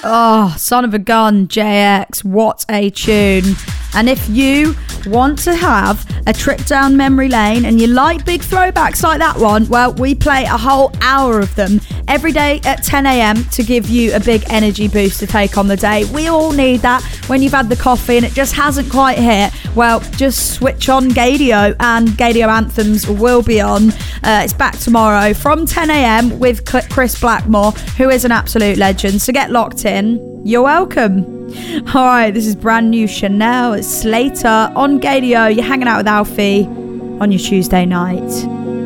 Oh, Son of a Gun, JX, what a tune. And if you want to have a trip down memory lane and you like big throwbacks like that one, well, we play a whole hour of them every day at 10 a.m. to give you a big energy boost to take on the day. We all need that when you've had the coffee and it just hasn't quite hit. Well, just switch on Gaydio and Gaydio Anthems will be on. It's back tomorrow from 10 a.m. with Chris Blackmore, who is an absolute legend. So get locked in. You're welcome. All right, this is brand new Chanel. It's Slater on Gaydio. You're hanging out with Alfie on your Tuesday night.